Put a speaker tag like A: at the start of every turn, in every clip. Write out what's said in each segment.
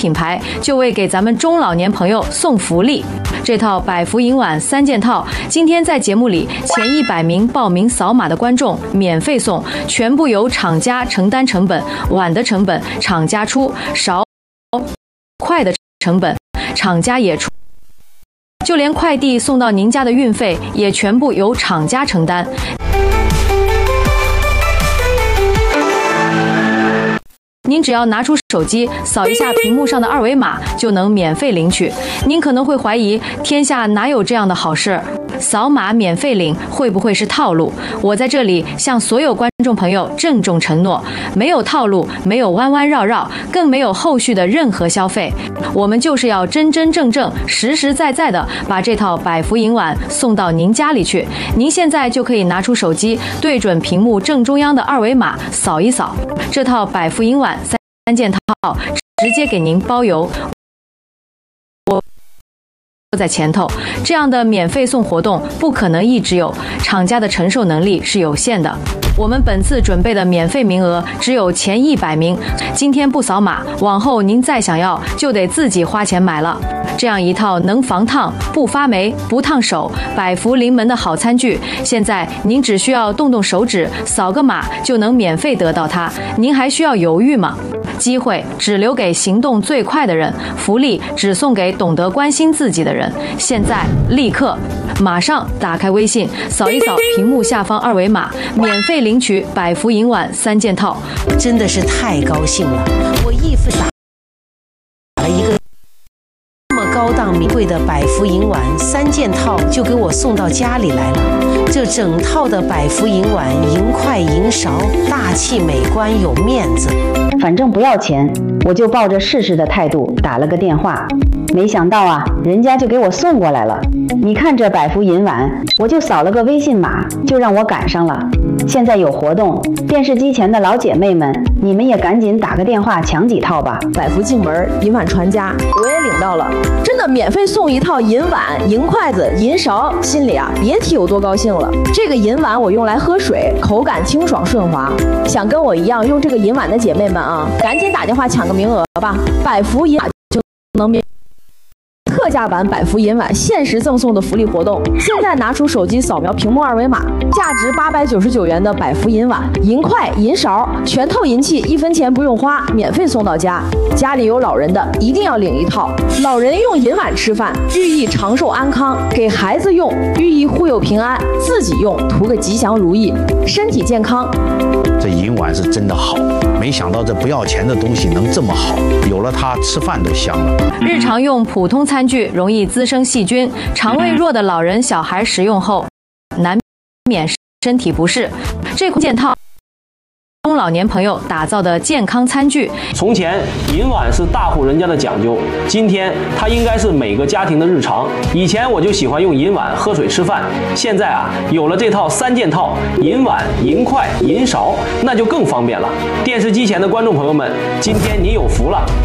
A: 品牌就为给咱们中老年朋友送福利。这套百福银碗3件套，今天在节目里前100名报名扫码的观众免费送，全部由厂家承担成本，碗的成本厂家出，勺筷的成本厂家也出，就连快递送到您家的运费也全部由厂家承担。您只要拿出手机扫一下屏幕上的2维码，就能免费领取。您可能会怀疑，天下哪有这样的好事？扫码免费领会不会是套路？我在这里向所有观众朋友郑重承诺，没有套路，没有弯弯绕绕，更没有后续的任何消费。我们就是要真真正正、实实在在的把这套百福银碗送到您家里去。您现在就可以拿出手机，对准屏幕正中央的2维码扫一扫，这套百福银碗3件套直接给您包邮。在前头，这样的免费送活动不可能一直有，厂家的承受能力是有限的。我们本次准备的免费名额只有前100名，今天不扫码，往后您再想要就得自己花钱买了。这样一套能防烫、不发霉、不烫手、百福临门的好餐具，现在您只需要动动手指，扫个码就能免费得到它，您还需要犹豫吗？机会只留给行动最快的人，福利只送给懂得关心自己的人。现在立刻马上打开微信，扫一扫屏幕下方2维码，免费领取百福银碗3件套。
B: 真的是太高兴了，我义父打了一个这么高档名贵的百福银碗3件套就给我送到家里来了。这整套的百福银碗，银筷银勺，大气美观有面子。
C: 反正不要钱，我就抱着试试的态度打了个电话，没想到啊，人家就给我送过来了。你看这百福银碗，我就扫了个微信码，就让我赶上了。现在有活动，电视机前的老姐妹们，你们也赶紧打个电话抢几套吧。
D: 百福进门，银碗传家，我也领到了，真的免费送一套银碗、银筷子、银勺，心里啊别提有多高兴了。这个银碗我用来喝水，口感清爽顺滑。想跟我一样用这个银碗的姐妹们啊，赶紧打电话抢个名额吧！百福银碗就能免。特价版百福银碗限时赠送的福利活动，现在拿出手机扫描屏幕2维码，价值899元的百福银碗、银筷、银勺，全套银器，1分钱不用花，免费送到家。家里有老人的一定要领一套，老人用银碗吃饭，寓意长寿安康；给孩子用，寓意护佑平安；自己用，图个吉祥如意，身体健康。
E: 这银碗是真的好，没想到这不要钱的东西能这么好，有了它吃饭都香了。
A: 日常用普通餐具容易滋生细菌，肠胃弱的老人、小孩食用后难免身体不适。这款件套中老年朋友打造的健康餐具。
F: 从前银碗是大户人家的讲究，今天它应该是每个家庭的日常。以前我就喜欢用银碗喝水吃饭，现在啊有了这套3件套，银碗、银筷、银勺，那就更方便了。电视机前的观众朋友们，今天你有福了。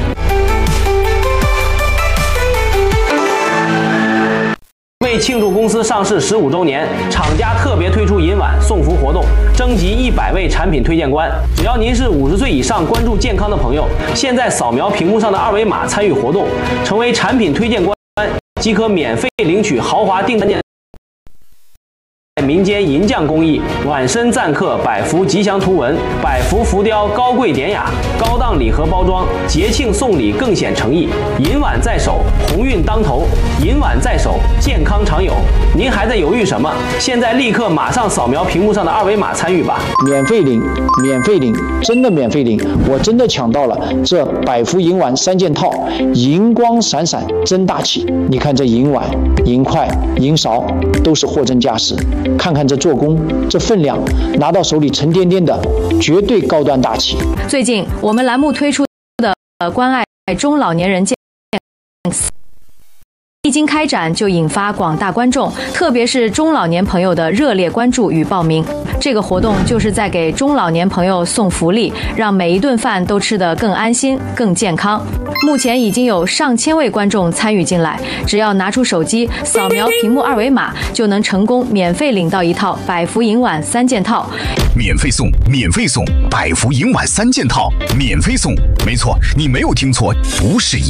F: 为庆祝公司上市15周年，厂家特别推出银碗送福活动，征集100位产品推荐官。只要您是50岁以上关注健康的朋友，现在扫描屏幕上的2维码参与活动，成为产品推荐官即可免费领取豪华订单件。民间银匠工艺，碗身錾刻百福吉祥图文，百福浮雕高贵典雅，高档礼盒包装，节庆送礼更显诚意。银碗在手，鸿运当头；银碗在手，健康常有。您还在犹豫什么？现在立刻马上扫描屏幕上的2维码参与吧！
G: 免费领，免费领，真的免费领！我真的抢到了这百福银碗3件套，银光闪闪，真大气！你看这银碗、银筷、银勺都是货真价实。看看这做工，这分量，拿到手里沉甸甸的，绝对高端大气。
A: 最近我们栏目推出的关爱中老年人健一经开展就引发广大观众，特别是中老年朋友的热烈关注与报名。这个活动就是在给中老年朋友送福利，让每一顿饭都吃得更安心、更健康。目前已经有上千位观众参与进来，只要拿出手机扫描屏幕2维码，就能成功免费领到一套百福银碗3件套。
H: 免费送，免费送，百福银碗3件套，免费送。没错，你没有听错，不是